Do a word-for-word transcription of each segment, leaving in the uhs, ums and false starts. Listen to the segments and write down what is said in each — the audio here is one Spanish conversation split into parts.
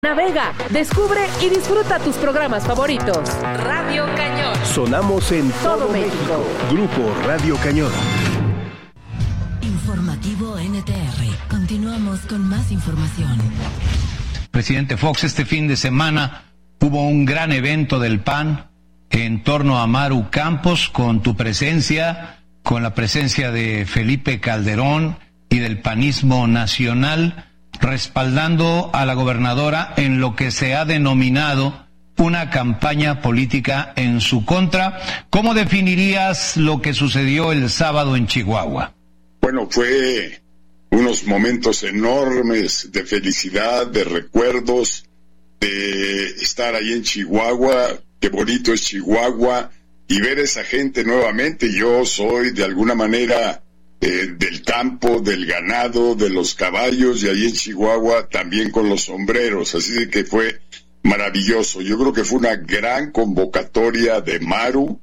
Navega, descubre y disfruta tus programas favoritos. Radio Cañón. Sonamos en todo, todo México. México. Grupo Radio Cañón. Informativo N T R. Continuamos con más información. Presidente Fox, este fin de semana hubo un gran evento del P A N en torno a Maru Campos, con tu presencia, con la presencia de Felipe Calderón y del panismo nacional, respaldando a la gobernadora en lo que se ha denominado una campaña política en su contra. ¿Cómo definirías lo que sucedió el sábado en Chihuahua? Bueno, fue unos momentos enormes de felicidad, de recuerdos, de estar ahí en Chihuahua. Qué bonito es Chihuahua, y ver a esa gente nuevamente. Yo soy de alguna manera eh, del campo, del ganado, de los caballos, y ahí en Chihuahua también con los sombreros, así de que fue maravilloso. Yo creo que fue una gran convocatoria de Maru,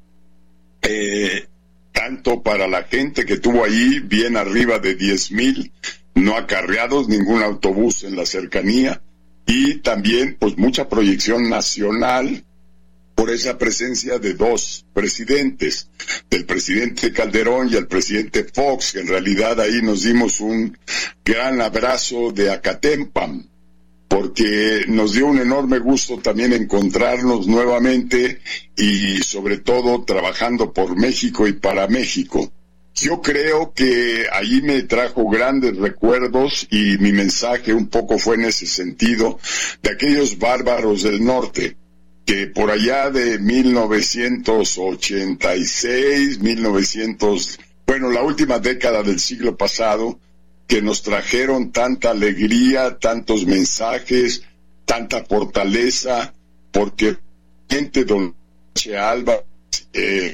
eh, tanto para la gente que tuvo ahí, bien arriba de diez mil, no acarreados, ningún autobús en la cercanía, y también pues mucha proyección nacional por esa presencia de dos presidentes, del presidente Calderón y el presidente Fox, que en realidad ahí nos dimos un gran abrazo de Acatempam, porque nos dio un enorme gusto también encontrarnos nuevamente, y sobre todo trabajando por México y para México. Yo creo que ahí me trajo grandes recuerdos, y mi mensaje un poco fue en ese sentido, de aquellos bárbaros del norte, que por allá de mil novecientos ochenta y seis, mil novecientos, bueno, la última década del siglo pasado, que nos trajeron tanta alegría, tantos mensajes, tanta fortaleza, porque gente don Alba, eh,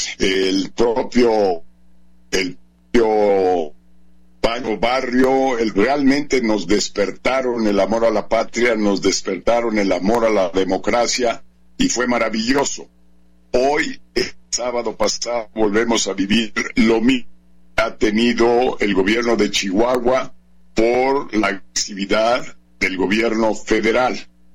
el propio, el propio Pago Barrio, el, realmente nos despertaron el amor a la patria, nos despertaron el amor a la democracia, y fue maravilloso. Hoy, el sábado pasado, volvemos a vivir lo mismo que ha tenido el gobierno de Chihuahua por la agresividad del gobierno federal,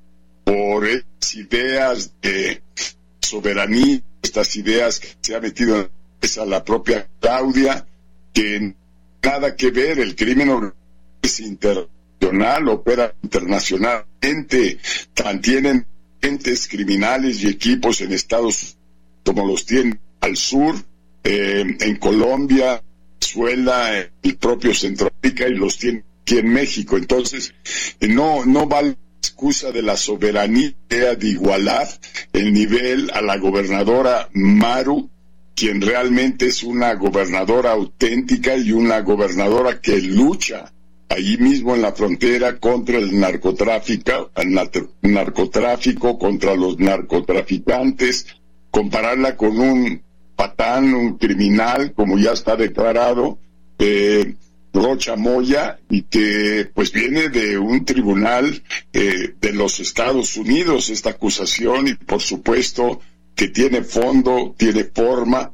por esas ideas de soberanía, estas ideas que se ha metido en la, la propia Claudia, que nada que ver. El crimen organizado es internacional, opera internacionalmente, tienen entes criminales y equipos en Estados Unidos como los tienen al sur, eh, en Colombia, Venezuela, el propio Centroamérica, y los tienen aquí en México. Entonces, eh, no, no vale la excusa de la soberanía de igualar el nivel a la gobernadora Maru, quien realmente es una gobernadora auténtica y una gobernadora que lucha ahí mismo en la frontera contra el narcotráfico, el narcotráfico, contra los narcotraficantes. Compararla con un patán, un criminal, como ya está declarado, eh, Rocha Moya, y que pues viene de un tribunal eh, de los Estados Unidos esta acusación, y por supuesto que tiene fondo, tiene forma,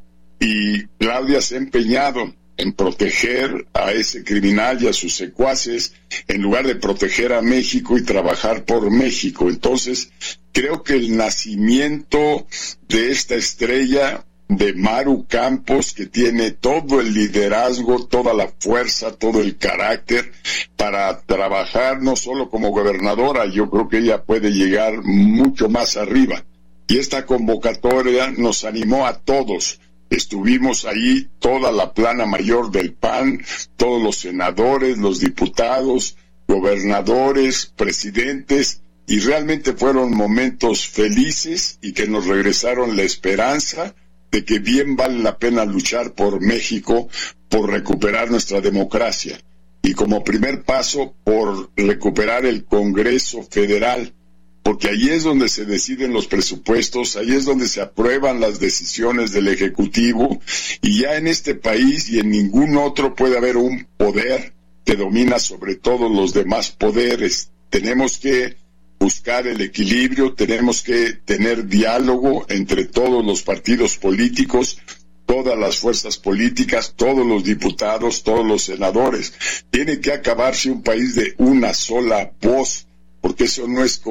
y Claudia se ha empeñado en proteger a ese criminal y a sus secuaces, en lugar de proteger a México y trabajar por México. Entonces, creo que el nacimiento de esta estrella de Maru Campos, que tiene todo el liderazgo, toda la fuerza, todo el carácter para trabajar no solo como gobernadora, yo creo que ella puede llegar mucho más arriba. Y esta convocatoria nos animó a todos. Estuvimos ahí toda la plana mayor del P A N, todos los senadores, los diputados, gobernadores, presidentes, y realmente fueron momentos felices y que nos regresaron la esperanza de que bien vale la pena luchar por México, por recuperar nuestra democracia, y como primer paso por recuperar el Congreso Federal, porque ahí es donde se deciden los presupuestos, ahí es donde se aprueban las decisiones del Ejecutivo, y ya en este país y en ningún otro puede haber un poder que domina sobre todos los demás poderes. Tenemos que buscar el equilibrio, tenemos que tener diálogo entre todos los partidos políticos, todas las fuerzas políticas, todos los diputados, todos los senadores. Tiene que acabarse un país de una sola voz, porque eso no es